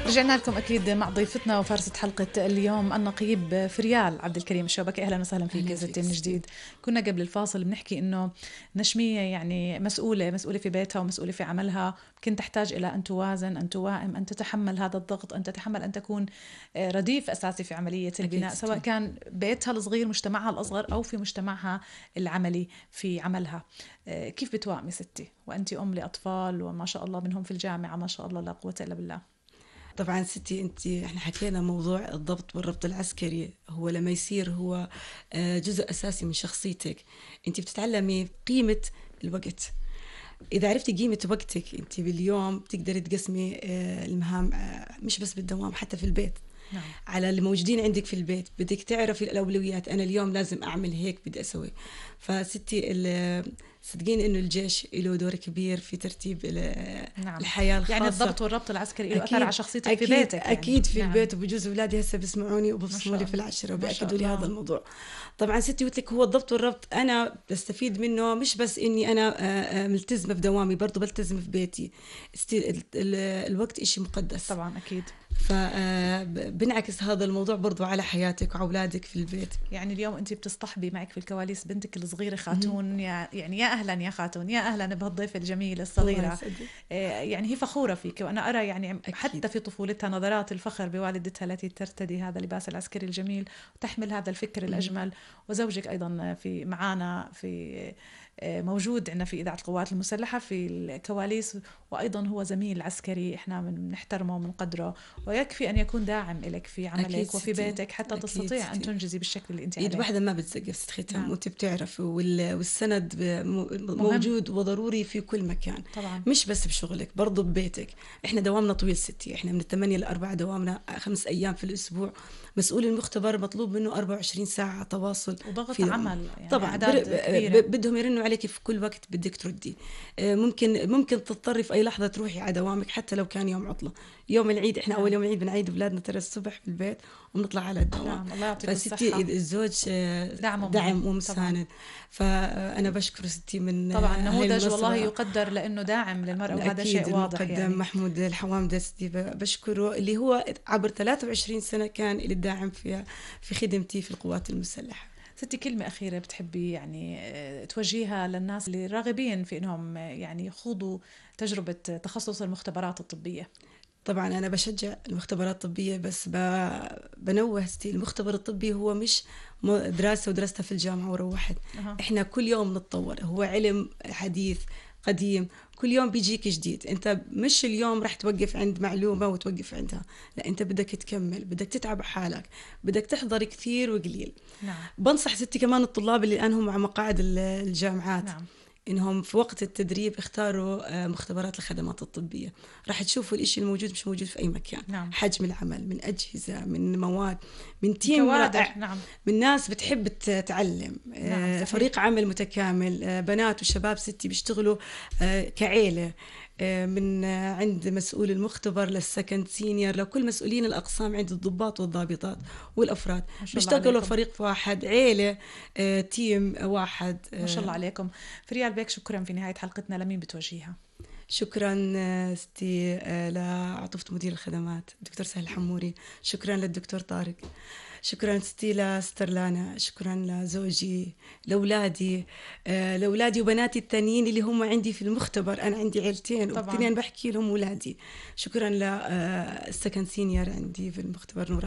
رجعنا لكم أكيد مع ضيفتنا وفارسة حلقة اليوم النقيب فريال عبد الكريم الشوبكي. أهلا وسهلا فيك يا ستي من جديد. كنا قبل الفاصل بنحكي إنه نشمية يعني مسؤولة في بيتها ومسؤولة في عملها، يمكن تحتاج إلى أن توازن، أن توائم، أن تتحمل هذا الضغط، أن تتحمل أن تكون رديف أساسي في عملية البناء، سواء كان بيتها الصغير مجتمعها الأصغر أو في مجتمعها العملي في عملها. كيف بتوائمي ستي وأنت أم لأطفال وما شاء الله منهم في الجامعة ما شاء الله لا قوة إلا بالله؟ طبعا ستي احنا حكينا موضوع الضبط والربط العسكري، هو لما يصير هو جزء اساسي من شخصيتك. انت بتتعلمي قيمة الوقت. اذا عرفتي قيمة وقتك انت باليوم بتقدري تقسمي المهام، مش بس بالدوام، حتى في البيت. نعم. على اللي موجودين عندك في البيت بدك تعرفي الأولويات. أنا اليوم لازم أعمل هيك، بدي أسوي. فستي صدقين إنه الجيش له دور كبير في ترتيب نعم. الحياة الخاصة. يعني الضبط والربط العسكري له أثر على شخصيتك في بيتك يعني. أكيد في نعم. البيت، وبجوز أولادي هسه بسمعوني وببصموا لي في العشرة وبأكدوا لي هذا الموضوع. طبعا ستي قلت لك هو الضبط والربط أنا بستفيد منه، مش بس إني أنا ملتزمة في دوامي، برضو بلتزم في بيتي. الوقت إشي مقدس طبعا أكيد. فبنعكس هذا الموضوع برضو على حياتك وأولادك في البيت. يعني اليوم أنت بتصطحبي معك في الكواليس بنتك الصغيرة خاتون، يعني يا أهلا يا خاتون، يا أهلا بهالضيفة الجميلة الصغيرة. يعني هي فخورة فيك، وأنا أرى يعني أكيد. حتى في طفولتها نظرات الفخر بوالدتها التي ترتدي هذا اللباس العسكري الجميل وتحمل هذا الفكر الأجمل. وزوجك أيضا في معانا في موجود عندنا في إذاعة القوات المسلحة في الكواليس، وأيضا هو زميل عسكري إحنا بنحترمه وبنقدره، ويكفي أن يكون داعم لك في عملك وفي بيتك حتى تستطيع أن تنجزي بالشكل اللي أنت عليه. إيد واحدة ما بتزقف ستختها، وأنت بتعرف، والسند موجود وضروري في كل مكان. طبعا. مش بس بشغلك، برضو ببيتك. إحنا دوامنا طويل ستي، إحنا من 8 ل 4 دوامنا 5 أيام في الأسبوع. مسؤول المختبر مطلوب منه 24 ساعة تواصل وضغط عمل يعني. طبعا بدهم يرنوا عليك في كل وقت بدك تردي. ممكن تضطري في أي لحظة تروحي على دوامك حتى لو كان يوم عطلة. يوم العيد إحنا أول يوم العيد بنعيد أولادنا ترى الصبح في البيت ونطلع على الدوام. نعم. الله يعطيك الصحة. الزوج دعم ومساند. فأنا بشكر ستي من طبعا نموذج والله يقدر لأنه داعم للمرأة، وهذا شيء واضح. يعني محمود الحوامدة ستي بشكره، اللي هو عبر 23 سنة كان الداعم في خدمتي في القوات المسلحة. ستي كلمة أخيرة بتحبي يعني توجهيها للناس اللي راغبين في إنهم يعني يخوضوا تجربة تخصص المختبرات الطبية؟ طبعا أنا بشجع المختبرات الطبية، بس بنوه ستي المختبر الطبي هو مش دراسة ودرستها في الجامعة وروحت. إحنا كل يوم نتطور، هو علم حديث قديم، كل يوم بيجيك جديد. انت مش اليوم رح توقف عند معلومة وتوقف عندها، لا، انت بدك تكمل، بدك تتعب حالك، بدك تحضر كثير وقليل. نعم. بنصح ستي كمان الطلاب اللي الآن هم مع مقاعد الجامعات، نعم، إنهم في وقت التدريب اختاروا مختبرات الخدمات الطبية. راح تشوفوا الإشي الموجود مش موجود في أي مكان. نعم. حجم العمل، من أجهزة، من مواد، من تيم رائع. نعم. من ناس بتحب تعلم. نعم. فريق عمل متكامل، بنات وشباب ستي بيشتغلوا كعيلة، من عند مسؤول المختبر للسكند سينيور، لكل مسؤولين الأقسام، عند الضباط والضابطات والأفراد بيشتغلوا فريق واحد، عيلة، تيم واحد. ما شاء الله عليكم. فريال بيك، شكرا. في نهاية حلقتنا لمين بتوجهيها؟ شكرا ستي لعطفة مدير الخدمات دكتور سهل الحموري، شكرا للدكتور طارق، شكرا ستي لسترلانا، شكرا لزوجي، لأولادي وبناتي التانيين اللي هم عندي في المختبر. أنا عندي عيلتين واثنين بحكي لهم أولادي. شكرا للسكند سينيور عندي في المختبر نور